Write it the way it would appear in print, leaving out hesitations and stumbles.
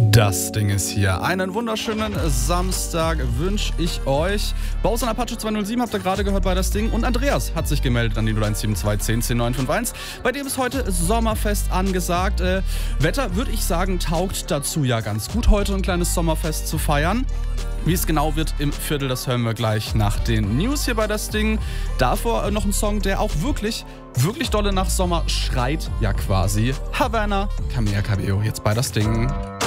Das Ding ist hier. Einen wunderschönen Samstag wünsche ich euch. Bowser Apache 207 habt ihr gerade gehört bei das Ding. Und Andreas hat sich gemeldet an die 0172 10 10 951. Bei dem ist heute Sommerfest angesagt. Wetter, würde ich sagen, taugt dazu ja ganz gut, heute ein kleines Sommerfest zu feiern. Wie es genau wird im Viertel, das hören wir gleich nach den News hier bei das Ding. Davor noch ein Song, der auch wirklich dolle nach Sommer schreit, ja quasi. Havana, Camila Cabello, jetzt bei das Ding.